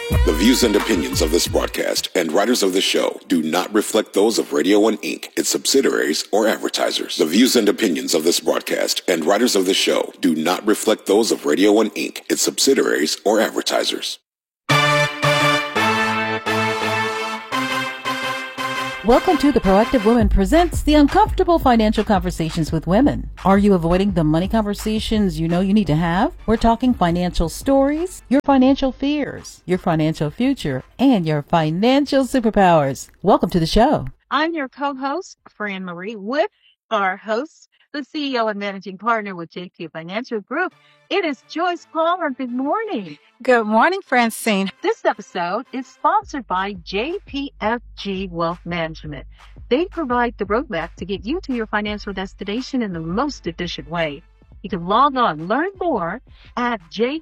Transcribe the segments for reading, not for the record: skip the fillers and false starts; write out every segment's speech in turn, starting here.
The views and opinions of this broadcast and writers of the show do not reflect those of Radio One Inc., its subsidiaries, or advertisers. The views and opinions of this broadcast and writers of the show do not reflect those of Radio One Inc., its subsidiaries, or advertisers. Welcome to The Proactive Woman presents the uncomfortable financial conversations with women. Are you avoiding the money conversations you know you need to have? We're talking financial stories, your financial fears, your financial future, and your financial superpowers. Welcome to the show. I'm your co-host, Fran Marie, with our host, the CEO and managing partner with JP Financial Group. It is Joyce Palmer. Good morning. Good morning, Francine. This episode is sponsored by JPFG Wealth Management. They provide the roadmap to get you to your financial destination in the most efficient way. You can log on, learn more at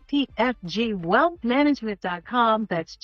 jpfgwealthmanagement.com. That's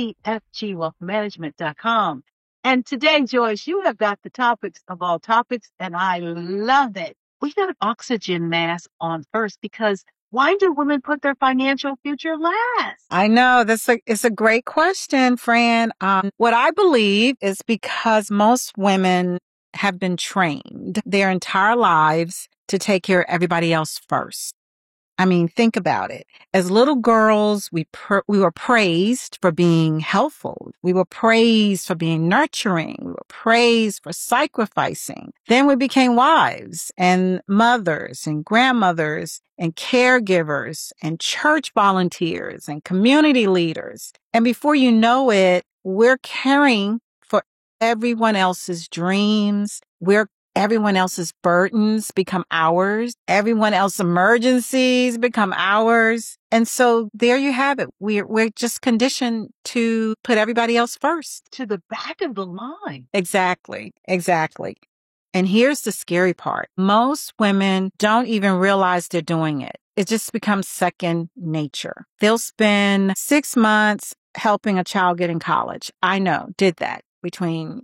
jpfgwealthmanagement.com. And today, Joyce, you have got the topics of all topics, and I love it. We got oxygen mask on first because why do women put their financial future last? I know it's a great question, Fran. What I believe is because most women have been trained their entire lives to take care of everybody else first. I mean, think about it. As little girls, we were praised for being helpful. We were praised for being nurturing. We were praised for sacrificing. Then we became wives and mothers and grandmothers and caregivers and church volunteers and community leaders. And before you know it, we're caring for everyone else's dreams. Everyone else's burdens become ours. Everyone else's emergencies become ours. And so there you have it. We're just conditioned to put everybody else first. To the back of the line. Exactly. And here's the scary part. Most women don't even realize they're doing it. It just becomes second nature. They'll spend 6 months helping a child get in college. I know, did that between,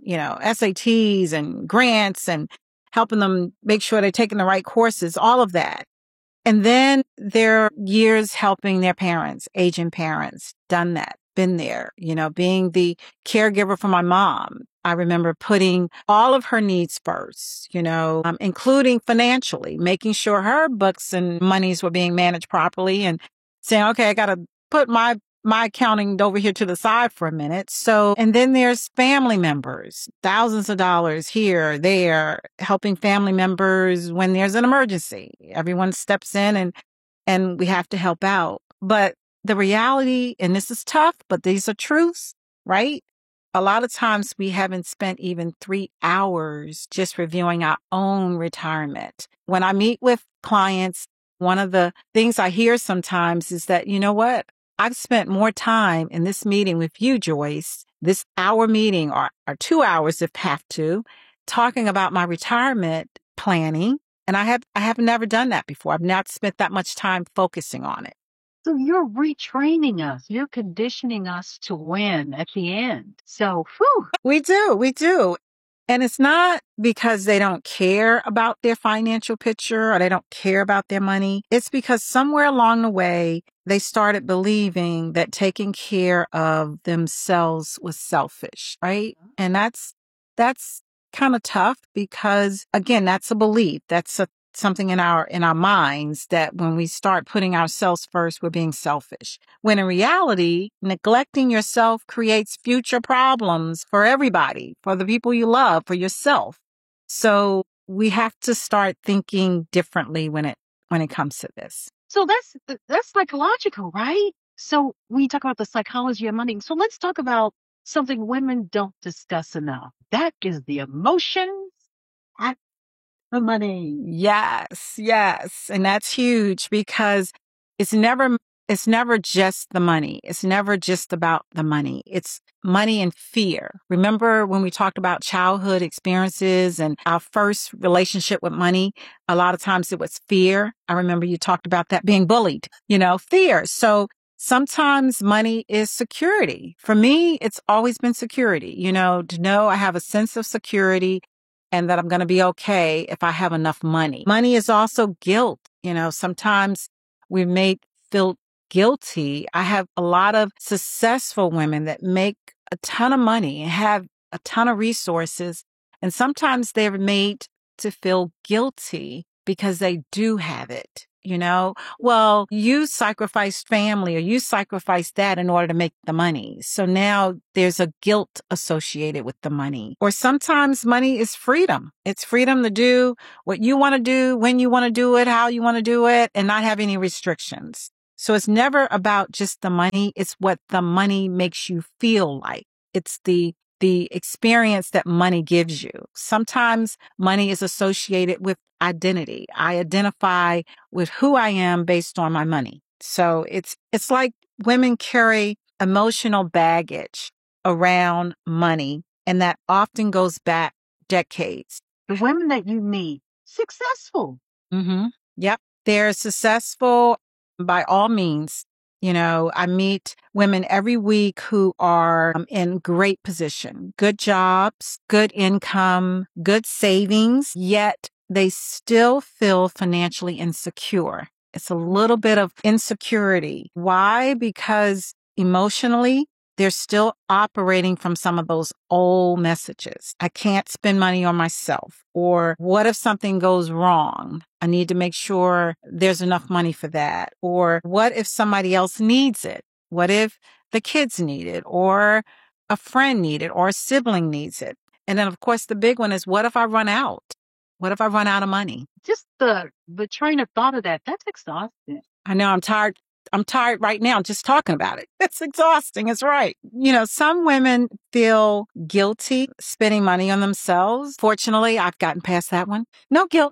SATs and grants and helping them make sure they're taking the right courses, all of that. And then there are years helping their parents, aging parents, done that, been there, being the caregiver for my mom. I remember putting all of her needs first, including financially, making sure her books and monies were being managed properly and saying, okay, I got to put my accounting over here to the side for a minute. So, and then there's family members, thousands of dollars here, there, helping family members when there's an emergency. Everyone steps in and we have to help out. But the reality, and this is tough, but these are truths, right? A lot of times we haven't spent even 3 hours just reviewing our own retirement. When I meet with clients, one of the things I hear sometimes is that, you know what? I've spent more time in this meeting with you, Joyce, this hour meeting or 2 hours if have to, talking about my retirement planning. And I have never done that before. I've not spent that much time focusing on it. So you're retraining us. You're conditioning us to win at the end. So, whew. We do. And it's not because they don't care about their financial picture or they don't care about their money. It's because somewhere along the way, they started believing that taking care of themselves was selfish, right? And that's kind of tough because, again, that's a belief. That's something in our minds that when we start putting ourselves first, we're being selfish. When in reality, neglecting yourself creates future problems for everybody, for the people you love, for yourself. So we have to start thinking differently when it comes to this. So that's psychological, right? So we talk about the psychology of money. So let's talk about something women don't discuss enough. That is the emotions at the money. Yes. And that's huge because it's never just the money. It's never just about the money. It's money and fear. Remember when we talked about childhood experiences and our first relationship with money? A lot of times it was fear. I remember you talked about that being bullied, fear. So sometimes money is security. For me, it's always been security, to know I have a sense of security and that I'm going to be okay if I have enough money. Money is also guilt. Sometimes we may feel guilty. I have a lot of successful women that make a ton of money and have a ton of resources. And sometimes they're made to feel guilty because they do have it. Well, you sacrificed family or you sacrificed that in order to make the money. So now there's a guilt associated with the money. Or sometimes money is freedom. It's freedom to do what you want to do, when you want to do it, how you want to do it, and not have any restrictions. So it's never about just the money. It's what the money makes you feel like. It's the experience that money gives you. Sometimes money is associated with identity. I identify with who I am based on my money. So it's like women carry emotional baggage around money, and that often goes back decades. The women that you meet, successful. Mm-hmm. Yep. They're successful by all means. I meet women every week who are in great position, good jobs, good income, good savings, yet they still feel financially insecure. It's a little bit of insecurity. Why? Because emotionally, they're still operating from some of those old messages. I can't spend money on myself. Or what if something goes wrong? I need to make sure there's enough money for that. Or what if somebody else needs it? What if the kids need it? Or a friend needs it? Or a sibling needs it? And then, of course, the big one is, what if I run out? What if I run out of money? Just the train of thought of that's exhausting. I know, I'm tired. I'm tired right now just talking about it. It's exhausting. It's right. Some women feel guilty spending money on themselves. Fortunately, I've gotten past that one. No guilt.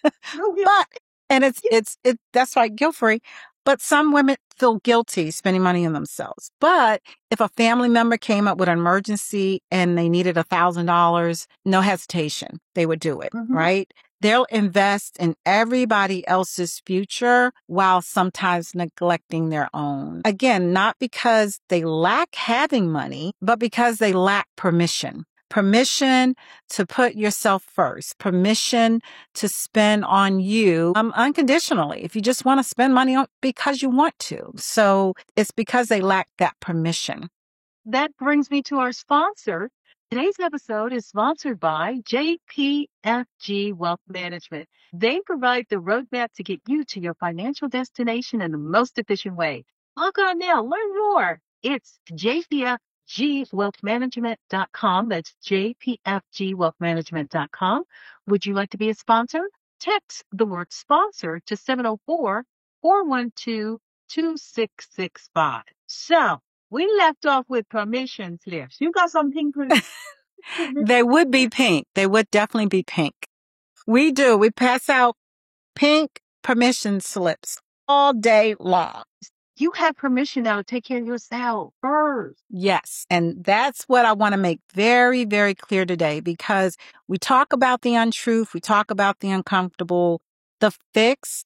No guilt. And that's right, guilt-free. But some women feel guilty spending money on themselves. But if a family member came up with an emergency and they needed $1,000, no hesitation, they would do it, right? They'll invest in everybody else's future while sometimes neglecting their own. Again, not because they lack having money, but because they lack permission. Permission to put yourself first. Permission to spend on you unconditionally. If you just want to spend money on because you want to. So it's because they lack that permission. That brings me to our sponsor. Today's episode is sponsored by JPFG Wealth Management. They provide the roadmap to get you to your financial destination in the most efficient way. Log on now, learn more. It's JPFGWealthManagement.com. That's JPFGWealthManagement.com. Would you like to be a sponsor? Text the word sponsor to 704-412-2665. So, we left off with permission slips. You got some pink? They would be pink. They would definitely be pink. We do. We pass out pink permission slips all day long. You have permission now to take care of yourself first. Yes. And that's what I want to make very, very clear today, because we talk about the untruth. We talk about the uncomfortable. The fix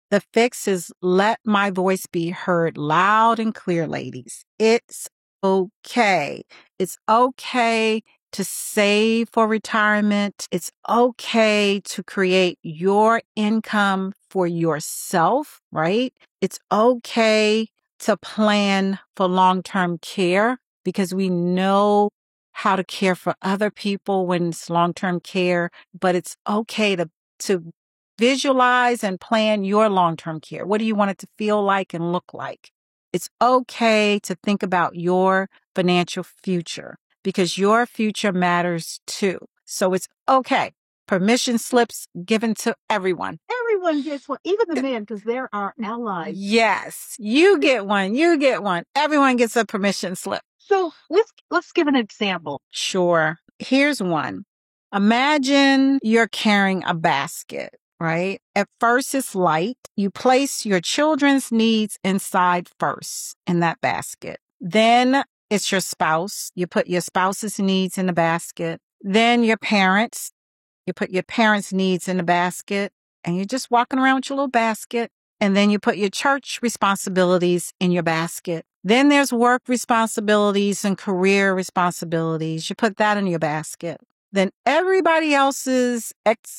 is let my voice be heard loud and clear, ladies. It's okay. It's okay to save for retirement. It's okay to create your income for yourself, right? It's okay to plan for long-term care, because we know how to care for other people when it's long-term care, but it's okay to visualize and plan your long-term care. What do you want it to feel like and look like? It's okay to think about your financial future, because your future matters too. So it's okay. Permission slips given to everyone. Everyone gets one, even the men, because they're our allies. Yes, you get one. You get one. Everyone gets a permission slip. So let's give an example. Sure. Here's one. Imagine you're carrying a basket, right? At first it's light. You place your children's needs inside first in that basket. Then it's your spouse. You put your spouse's needs in the basket. Then your parents. You put your parents' needs in the basket, and you're just walking around with your little basket. And then you put your church responsibilities in your basket. Then there's work responsibilities and career responsibilities. You put that in your basket. Then everybody else's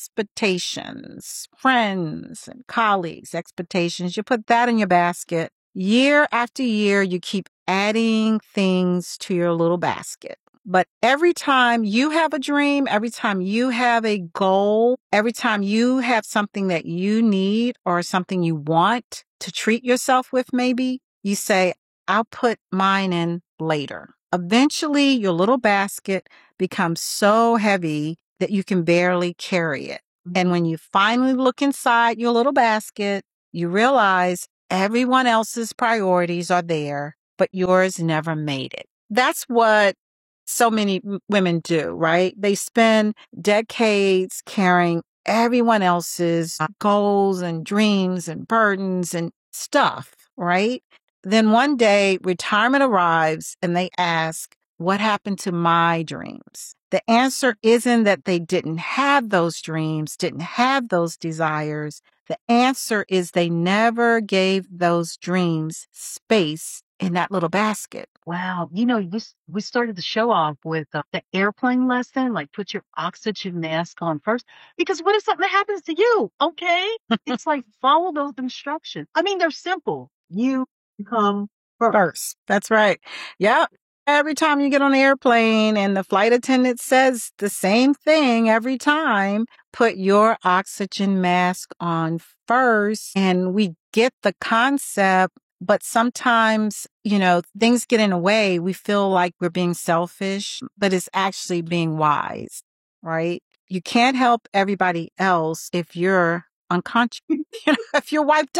expectations, friends and colleagues' expectations, you put that in your basket. Year after year, you keep adding things to your little basket. But every time you have a dream, every time you have a goal, every time you have something that you need or something you want to treat yourself with, maybe you say, I'll put mine in later. Eventually, your little basket becomes so heavy that you can barely carry it. And when you finally look inside your little basket, you realize everyone else's priorities are there, but yours never made it. That's what so many women do, right? They spend decades carrying everyone else's goals and dreams and burdens and stuff, right? Then one day retirement arrives and they ask, what happened to my dreams? The answer isn't that they didn't have those dreams, didn't have those desires. The answer is they never gave those dreams space in that little basket. Wow. We started the show off with the airplane lesson, like put your oxygen mask on first, because what if something happens to you? Okay. It's like follow those instructions. I mean, they're simple. You come first. That's right. Yep. Every time you get on the airplane and the flight attendant says the same thing every time, put your oxygen mask on first. And we get the concept, but sometimes, things get in the way. We feel like we're being selfish, but it's actually being wise, right? You can't help everybody else if you're unconscious. If you're wiped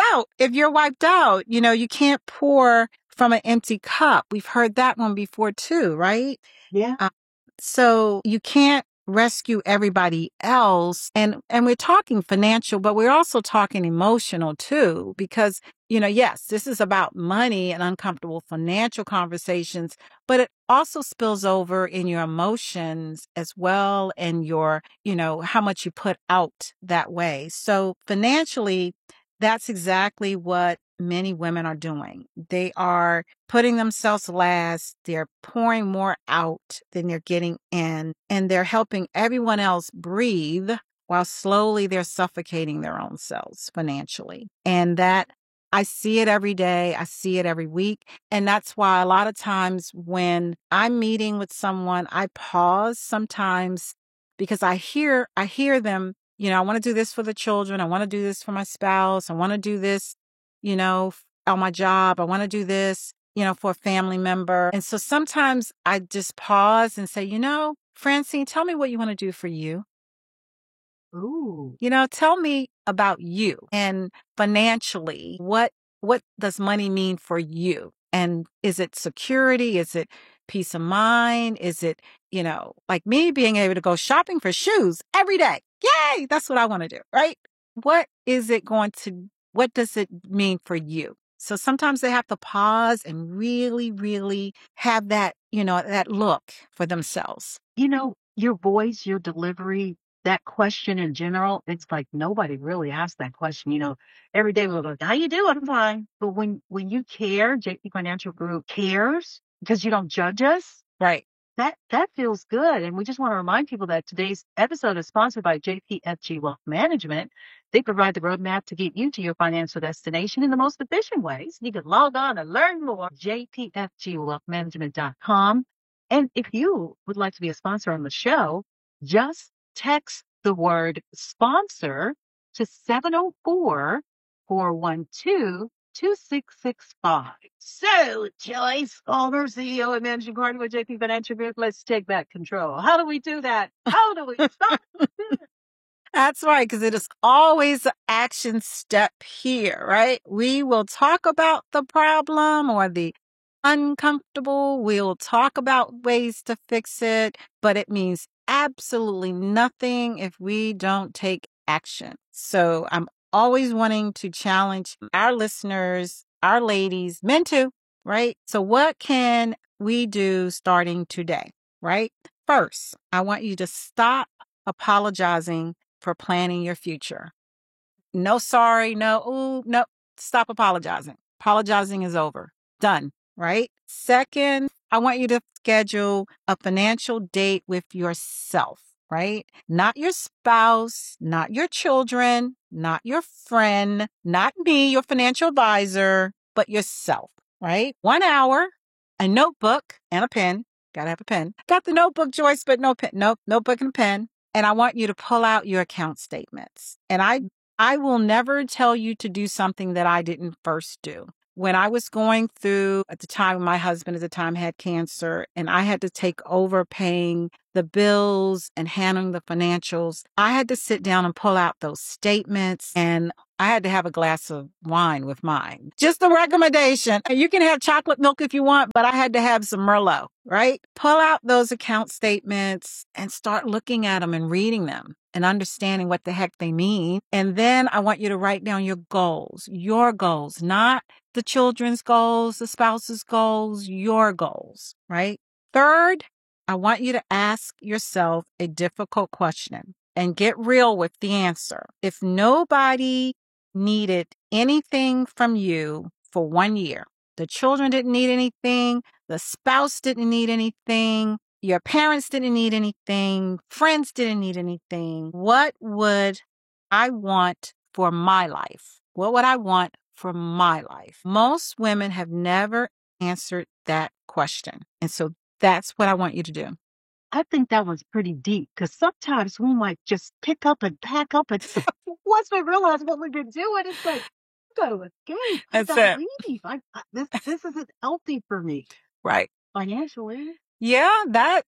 out, you can't pour from an empty cup. We've heard that one before too, right? Yeah. So you can't rescue everybody else. And we're talking financial, but we're also talking emotional too, because, yes, this is about money and uncomfortable financial conversations, but it also spills over in your emotions as well and your, how much you put out that way. So financially, that's exactly what many women are doing. They are putting themselves last. They're pouring more out than they're getting in, and they're helping everyone else breathe while slowly they're suffocating their own selves financially. And that I see it every day. I see it every week. And that's why a lot of times when I'm meeting with someone, I pause sometimes because I hear them, I want to do this for the children. I want to do this for my spouse. I want to do this, on my job. I want to do this, for a family member. And so sometimes I just pause and say, Francine, tell me what you want to do for you. Ooh. Tell me about you and financially, what does money mean for you? And is it security? Is it peace of mind? Is it, like me being able to go shopping for shoes every day? Yay! That's what I want to do, right? What does it mean for you? So sometimes they have to pause and really, really have that, that look for themselves. Your voice, your delivery, that question in general, it's like nobody really asks that question. Every day we'll go, how you doing? I'm fine. But when you care, JP Financial Group cares because you don't judge us. Right. That feels good. And we just want to remind people that today's episode is sponsored by JPFG Wealth Management. They provide the roadmap to get you to your financial destination in the most efficient ways. You can log on and learn more at jpfgwealthmanagement.com. And if you would like to be a sponsor on the show, just text the word sponsor to 704-412-2665. So, Joyce Ulmer, CEO and Managing Partner with JP Financial Group, let's take back control. How do we do that? How do we start? That's right, because it is always an action step here, right? We will talk about the problem or the uncomfortable. We'll talk about ways to fix it, but it means absolutely nothing if we don't take action. So I'm always wanting to challenge our listeners, our ladies, men too, right? So what can we do starting today, right? First, I want you to stop apologizing for planning your future. No sorry, no, stop apologizing. Apologizing is over. Done, right? Second, I want you to schedule a financial date with yourself, right? Not your spouse, not your children, not your friend, not me, your financial advisor. but yourself, right? 1 hour, a notebook and a pen. Gotta have a pen. Got the notebook, Joyce, but no pen. Nope, notebook and pen. And I want you to pull out your account statements. And I will never tell you to do something that I didn't first do. When I was going through, at the time, my husband at the time had cancer, and I had to take over paying the bills and handling the financials, I had to sit down and pull out those statements, and I had to have a glass of wine with mine. Just a recommendation. You can have chocolate milk if you want, but I had to have some Merlot, right? Pull out those account statements and start looking at them and reading them and understanding what the heck they mean. And then I want you to write down your goals, not the children's goals, the spouse's goals, your goals, right? Third, I want you to ask yourself a difficult question and get real with the answer. If nobody needed anything from you for 1 year, the children didn't need anything, the spouse didn't need anything, your parents didn't need anything, friends didn't need anything, what would I want for my life? What would I want for my life? Most women have never answered that question. And so that's what I want you to do. I think that was pretty deep because sometimes we might just pick up and pack up and once we realize what we've been doing, it's like, go again. That's I it. leave. This isn't healthy for me Right. financially. Yeah,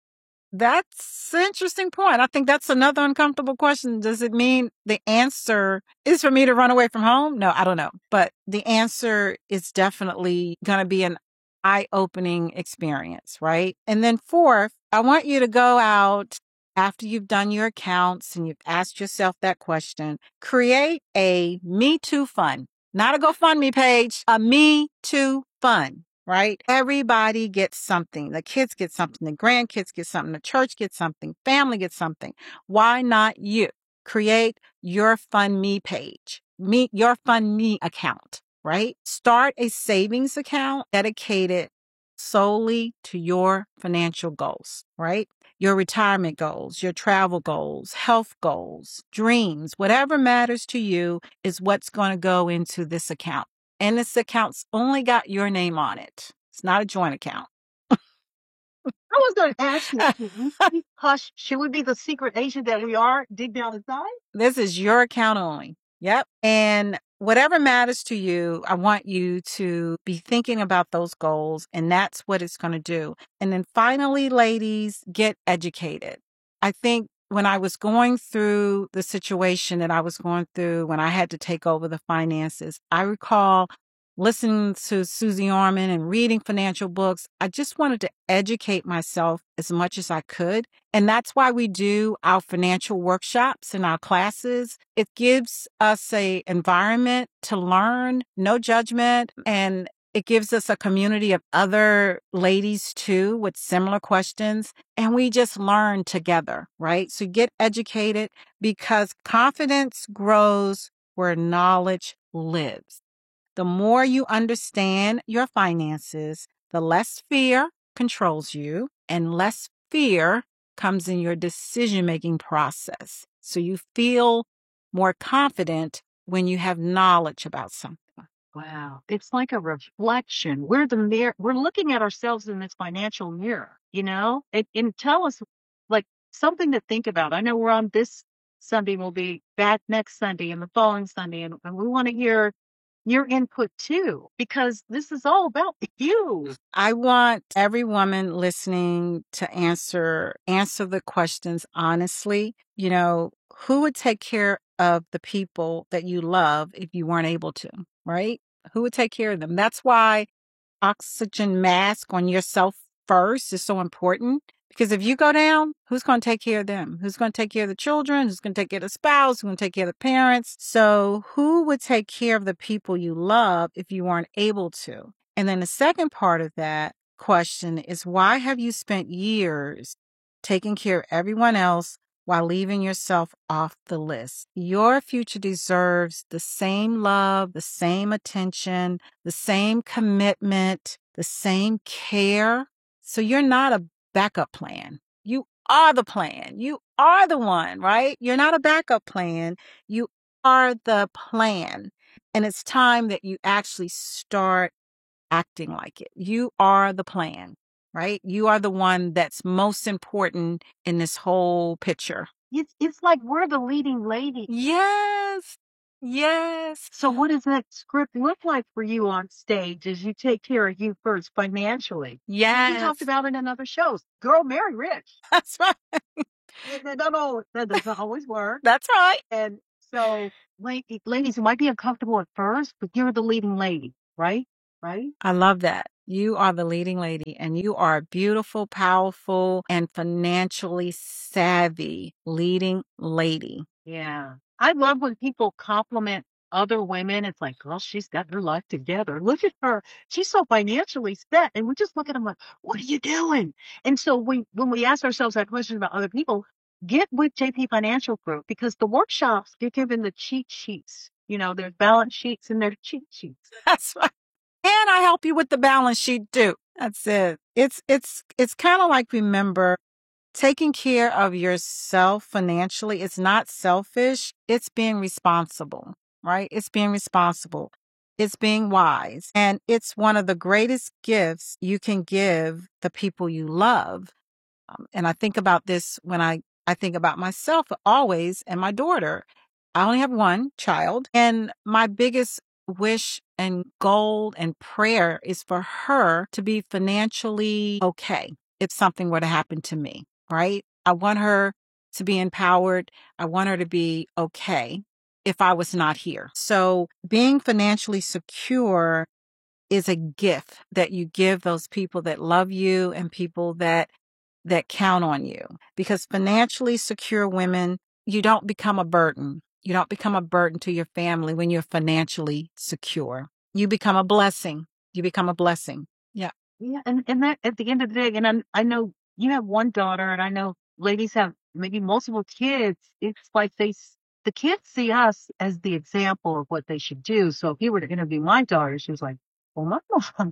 that's an interesting point. I think that's another uncomfortable question. Does it mean the answer is for me to run away from home? No, I don't know. But the answer is definitely going to be an eye-opening experience, right? And then fourth, I want you to go out after you've done your accounts and you've asked yourself that question, create a Me Too fund, not a GoFundMe page, a Me Too fund. Right? Everybody gets something. The kids get something. The grandkids get something. The church gets something. Family gets something. Why not you? Create your Fund Me page. Your Fund Me account, right? Start a savings account dedicated solely to your financial goals, right? Your retirement goals, your travel goals, health goals, dreams, whatever matters to you is what's going to go into this account. And this account's only got your name on it. It's not a joint account. I was going to ask you, hush, should we be the secret agent that we are? Dig down inside? This is your account only. Yep. And whatever matters to you, I want you to be thinking about those goals, and that's what it's going to do. And then finally, ladies, get educated. I think when I was going through the situation that I was going through when I had to take over the finances, I recall listening to Susie Orman and reading financial books. I just wanted to educate myself as much as I could. And that's why we do our financial workshops and our classes. It gives us an environment to learn, no judgment, and it gives us a community of other ladies too with similar questions. And we just learn together, right? So get educated because confidence grows where knowledge lives. The more you understand your finances, the less fear controls you and less fear comes in your decision-making process. So you feel more confident when you have knowledge about something. Wow. It's like a reflection. We're the mirror. We're looking at ourselves in this financial mirror, and tell us like something to think about. I know we're on this Sunday. We'll be back next Sunday and the following Sunday. And we want to hear your input too, because this is all about you. I want every woman listening to answer the questions honestly. Who would take care of the people that you love if you weren't able to, right? Who would take care of them? That's why oxygen mask on yourself first is so important. Because if you go down, who's going to take care of them? Who's going to take care of the children? Who's going to take care of the spouse? Who's going to take care of the parents? So who would take care of the people you love if you weren't able to? And then the second part of that question is, why have you spent years taking care of everyone else while leaving yourself off the list? Your future deserves the same love, the same attention, the same commitment, the same care. So you're not a backup plan. You are the plan. You are the one, right? You're not a backup plan. You are the plan. And it's time that you actually start acting like it. You are the plan, right? You are the one that's most important in this whole picture. It's like we're the leading lady. Yes. Yes. So what does that script look like for you on stage as you take care of you first financially? We talked Yes. about it in other shows. Girl, marry rich. That's right. That doesn't always work. That's right. And so, ladies, it might be uncomfortable at first, but you're the leading lady, right? Right? I love that. You are the leading lady, and you are a beautiful, powerful, and financially savvy leading lady. Yeah. I love when people compliment other women. It's like, girl, she's got her life together. Look at her. She's so financially set. And we just look at them like, what are you doing? And so when we ask ourselves that question about other people, get with JP Financial Group, because the workshops, you're given the cheat sheets. There's balance sheets and there's cheat sheets. That's right. And I help you with the balance sheet too. That's it. It's kind of like, remember, taking care of yourself financially. It's not selfish. It's being responsible, right? It's being responsible. It's being wise. And it's one of the greatest gifts you can give the people you love. And I think about this when I think about myself always, and my daughter. I only have one child, and my biggest wish and goal and prayer is for her to be financially okay if something were to happen to me, right? I want her to be empowered. I want her to be okay if I was not here. So being financially secure is a gift that you give those people that love you and people that count on you. Because financially secure women, you don't become a burden. You don't become a burden to your family when you're financially secure. You become a blessing. You become a blessing. Yeah. Yeah. And that, at the end of the day, and I know you have one daughter, and I know ladies have maybe multiple kids. It's like the kids see us as the example of what they should do. So if you were to interview my daughter, she was like, well, my mom,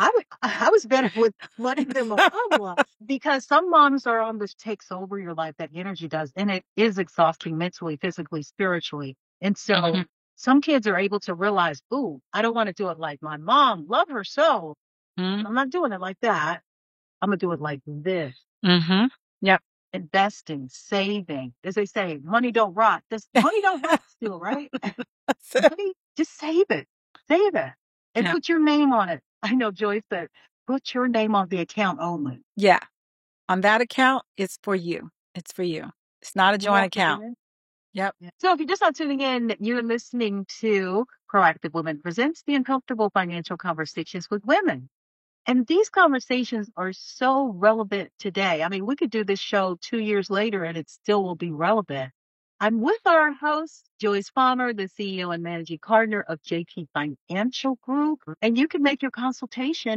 I was better with money than my mom was. Because some moms are on this takes over your life, that energy does, and it is exhausting mentally, physically, spiritually. And so some kids are able to realize, ooh, I don't want to do it like my mom. Love her so. I'm not doing it like that. I'm going to do it like this. Yep. Investing, saving. As they say, money don't rot. Money don't rot still, right? Money, just save it. Save it. And put your name on it. I know Joyce said, put your name on the account only. Yeah. On that account, it's for you. It's for you. It's not a joint account. Yep. So if you're just not tuning in, you're listening to Proactive Women Presents the Uncomfortable Financial Conversations with Women. And these conversations are so relevant today. I mean, we could do this show 2 years later and it still will be relevant. I'm with our host, Joyce Palmer, the CEO and managing partner of JP Financial Group. And you can make your consultation.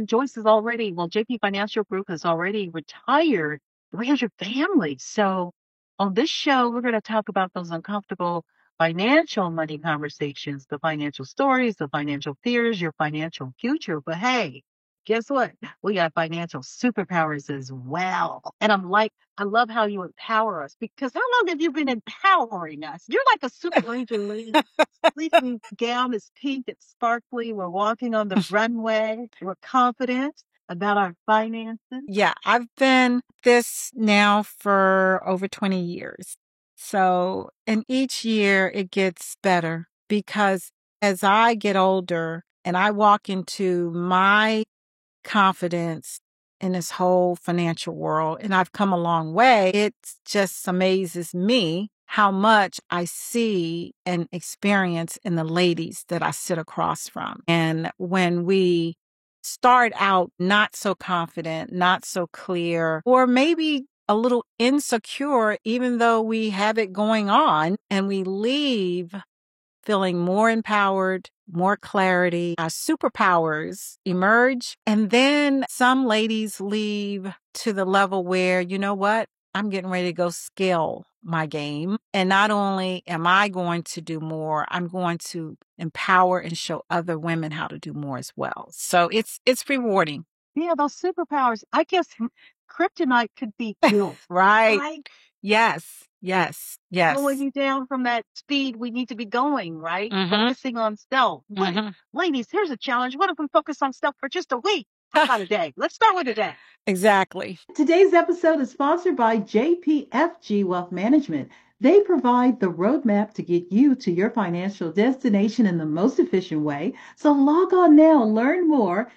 JP Financial Group has already retired 300 families. So on this show, we're going to talk about those uncomfortable financial money conversations, the financial stories, the financial fears, your financial future. But hey, guess what? We got financial superpowers as well. And I love how you empower us, because how long have you been empowering us? You're like a super angel lady. Sleeping gown is pink, it's sparkly. We're walking on the runway. We're confident about our finances. Yeah, I've been this now for over 20 years. So, and each year it gets better, because as I get older and I walk into my confidence in this whole financial world, and I've come a long way, it just amazes me how much I see and experience in the ladies that I sit across from. And when we start out not so confident, not so clear, or maybe a little insecure, even though we have it going on, and we leave feeling more empowered, more clarity, our superpowers emerge. And then some ladies leave to the level where, you know what? I'm getting ready to go scale my game. And not only am I going to do more, I'm going to empower and show other women how to do more as well. So it's rewarding. Yeah, those superpowers. I guess kryptonite could be killed. Right. Yes. Yes. Yes. slowing you down from that speed we need to be going, right? Mhm. Focusing on self. Mhm. Ladies, here's a challenge. What if we focus on self for just a week? How about a day? Let's start with a day. Exactly. Today's episode is sponsored by JPFG Wealth Management. They provide the roadmap to get you to your financial destination in the most efficient way. So log on now and learn more.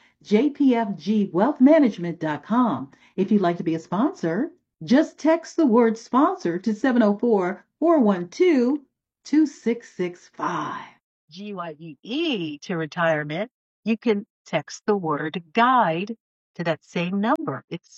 JPFGWealthManagement.com. If you'd like to be a sponsor, just text the word sponsor to 704-412-2665. GYEE to retirement. You can text the word guide to that same number. It's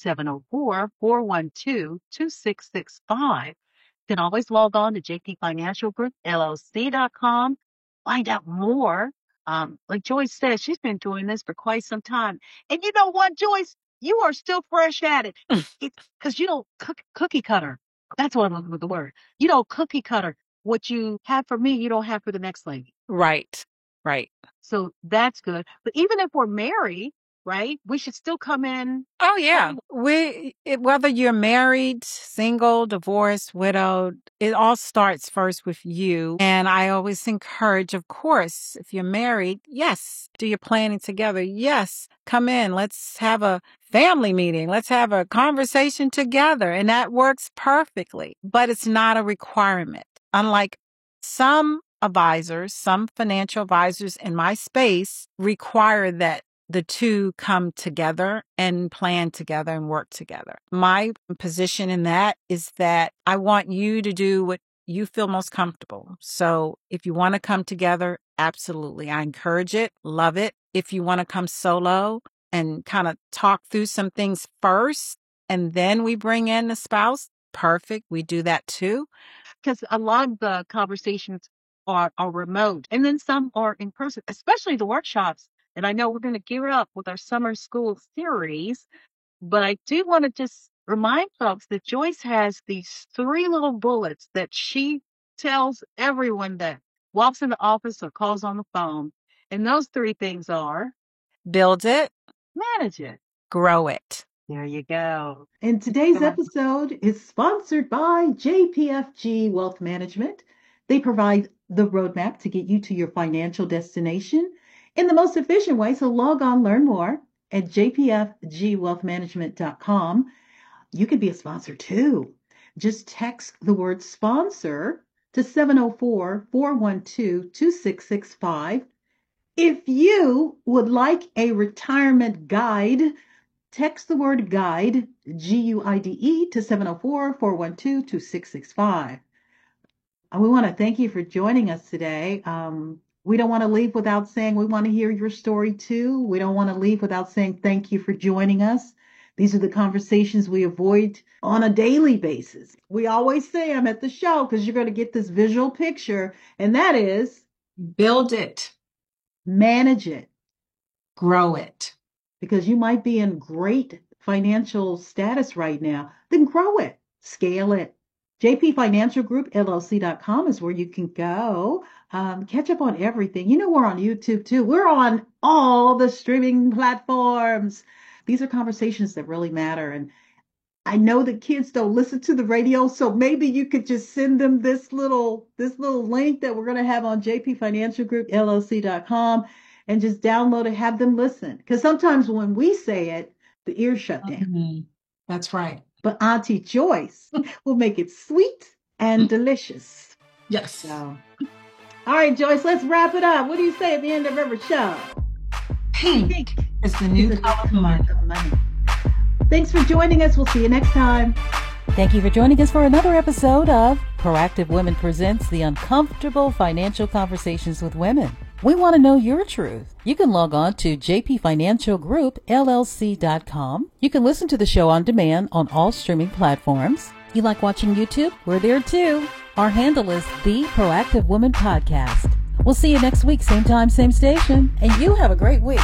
704-412-2665. You can always log on to JP Financial Group, LLC.com. Find out more. Like Joyce says, she's been doing this for quite some time. And you know what, Joyce? You are still fresh at it. It's because you don't cookie cutter. That's what I'm looking for the word. You don't cookie cutter. What you have for me, you don't have for the next lady. Right. Right. So that's good. But even if we're married, right, we should still come in. Oh, yeah. Whether you're married, single, divorced, widowed, it all starts first with you. And I always encourage, of course, if you're married, yes, do your planning together. Yes, come in. Let's have a family meeting. Let's have a conversation together. And that works perfectly. But it's not a requirement. Unlike some advisors, some financial advisors in my space require that the two come together and plan together and work together. My position in that is that I want you to do what you feel most comfortable. So if you want to come together, absolutely. I encourage it, love it. If you want to come solo and kind of talk through some things first, and then we bring in the spouse, perfect. We do that too. Because a lot of the conversations are remote, and then some are in person, especially the workshops. And I know we're going to gear up with our summer school series, but I do want to just remind folks that Joyce has these 3 little bullets that she tells everyone that walks in the office or calls on the phone. And those 3 things are: build it, manage it, grow it. There you go. And today's episode is sponsored by JPFG Wealth Management. They provide the roadmap to get you to your financial destination in the most efficient way. So log on, learn more at jpfgwealthmanagement.com. You can be a sponsor too. Just text the word sponsor to 704-412-2665. If you would like a retirement guide, text the word guide, GUIDE, to 704-412-2665. We want to thank you for joining us today. We don't want to leave without saying we want to hear your story too. We don't want to leave without saying thank you for joining us. These are the conversations we avoid on a daily basis. We always say I'm at the show because you're going to get this visual picture, and that is build it, manage it, grow it. Because you might be in great financial status right now, then grow it, scale it. JP Financial Group, LLC.com is where you can go. Catch up on everything. You know, we're on YouTube too. We're on all the streaming platforms. These are conversations that really matter. And I know that kids don't listen to the radio, so maybe you could just send them this little link that we're going to have on JP Financial Group, LLC.com, and just download it, have them listen. Because sometimes when we say it, the ears shut down. Mm-hmm. That's right. But Auntie Joyce will make it sweet and delicious. Yes. So, all right, Joyce, let's wrap it up. What do you say at the end of every show? Pink is the new color of money. Thanks for joining us. We'll see you next time. Thank you for joining us for another episode of Proactive Women Presents the Uncomfortable Financial Conversations with Women. We want to know your truth. You can log on to jpfinancialgroup.llc.com. You can listen to the show on demand on all streaming platforms. You like watching YouTube? We're there too. Our handle is The Proactive Woman Podcast. We'll see you next week, same time, same station, and you have a great week.